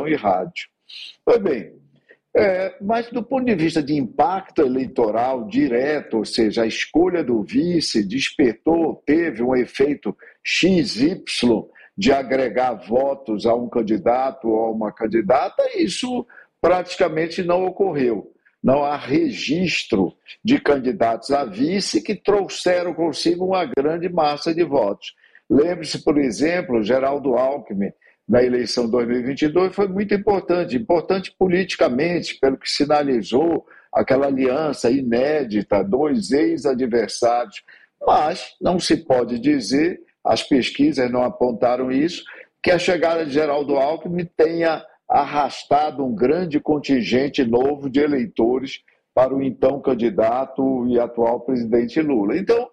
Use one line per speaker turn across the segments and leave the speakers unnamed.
e rádio. Pois bem, mas do ponto de vista de impacto eleitoral direto, ou seja, a escolha do vice despertou, teve um efeito XY de agregar votos a um candidato ou a uma candidata, isso praticamente não ocorreu. Não há registro de candidatos a vice que trouxeram consigo uma grande massa de votos. Lembre-se, por exemplo, Geraldo Alckmin, na eleição de 2022, foi muito importante politicamente, pelo que sinalizou aquela aliança inédita, dois ex-adversários. Mas não se pode dizer, as pesquisas não apontaram isso, que a chegada de Geraldo Alckmin tenha arrastado um grande contingente novo de eleitores para o então candidato e atual presidente Lula. Então,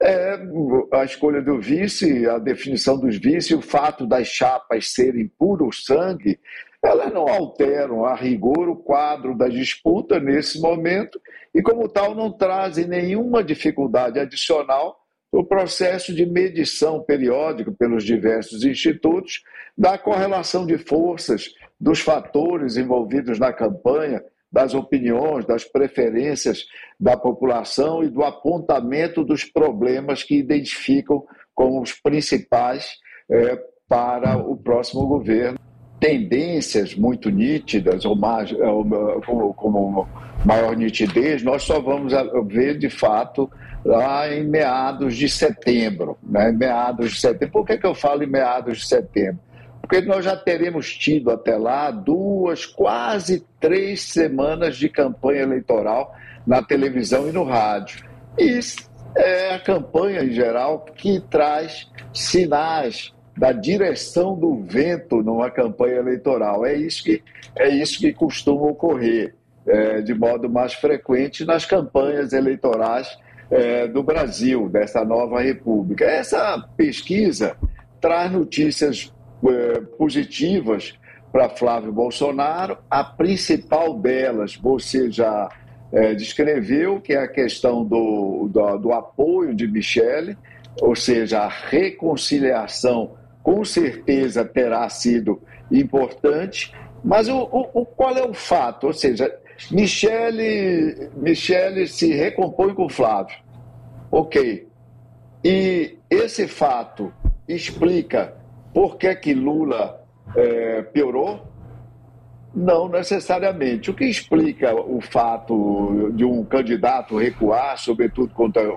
a escolha do vice, a definição dos vices, o fato das chapas serem puro sangue, elas não alteram a rigor o quadro da disputa nesse momento e, como tal, não trazem nenhuma dificuldade adicional para o processo de medição periódica pelos diversos institutos da correlação de forças, dos fatores envolvidos na campanha, das opiniões, das preferências da população e do apontamento dos problemas que identificam como os principais para o próximo governo. Tendências muito nítidas, ou mais, como maior nitidez, nós só vamos ver de fato lá em meados de setembro. Né? Meados de setembro. Por que eu falo em meados de setembro? Porque nós já teremos tido até lá 2, quase 3 semanas de campanha eleitoral na televisão e no rádio. E é a campanha, em geral, que traz sinais da direção do vento numa campanha eleitoral. É isso que costuma ocorrer de modo mais frequente nas campanhas eleitorais do Brasil, dessa nova república. Essa pesquisa traz notícias positivas para Flávio Bolsonaro. A principal delas você já descreveu, que é a questão do apoio de Michele, ou seja, a reconciliação com certeza terá sido importante, mas qual é o fato? Ou seja, Michele se recompõe com Flávio, ok, e esse fato explica por que Lula piorou? Não necessariamente. O que explica o fato de um candidato recuar, sobretudo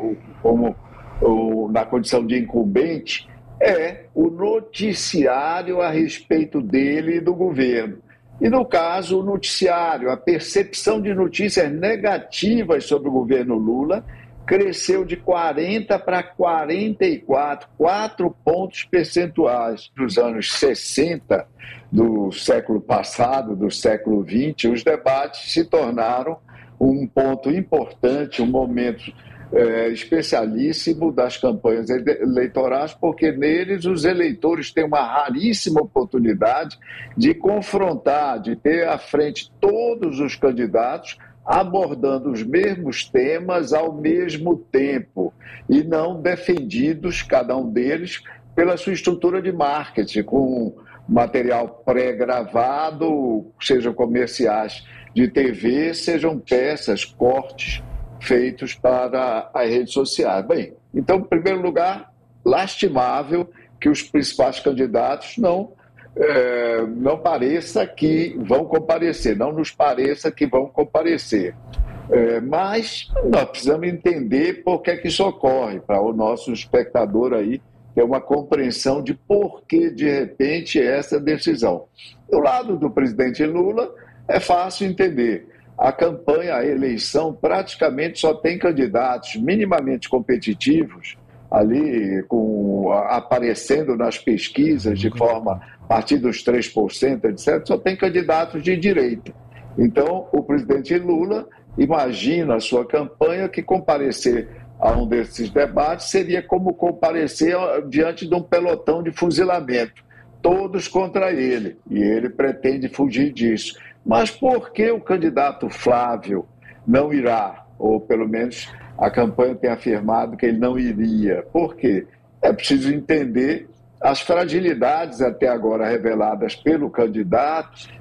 na condição de incumbente, é o noticiário a respeito dele e do governo. E, no caso, o noticiário, a percepção de notícias negativas sobre o governo Lula cresceu de 40 para 44, 4 pontos percentuais. Nos anos 60 do século passado, do século XX, os debates se tornaram um ponto importante, um momento especialíssimo das campanhas eleitorais, porque neles os eleitores têm uma raríssima oportunidade de confrontar, de ter à frente todos os candidatos abordando os mesmos temas ao mesmo tempo e não defendidos, cada um deles, pela sua estrutura de marketing, com material pré-gravado, sejam comerciais de TV, sejam peças, cortes feitos para as redes sociais. Bem, então, em primeiro lugar, lastimável que os principais candidatos não pareça que vão comparecer, não nos pareça que vão comparecer. Mas nós precisamos entender por que isso ocorre, para o nosso espectador aí ter uma compreensão de por que, de repente, essa decisão. Do lado do presidente Lula, é fácil entender. A campanha, a eleição, praticamente só tem candidatos minimamente competitivos, ali aparecendo nas pesquisas de forma a partir dos 3%, etc., só tem candidatos de direita. Então, o presidente Lula imagina a sua campanha que comparecer a um desses debates seria como comparecer diante de um pelotão de fuzilamento, todos contra ele, e ele pretende fugir disso. Mas por que o candidato Flávio não irá, ou pelo menos a campanha tem afirmado que ele não iria? Por quê? É preciso entender as fragilidades até agora reveladas pelo candidato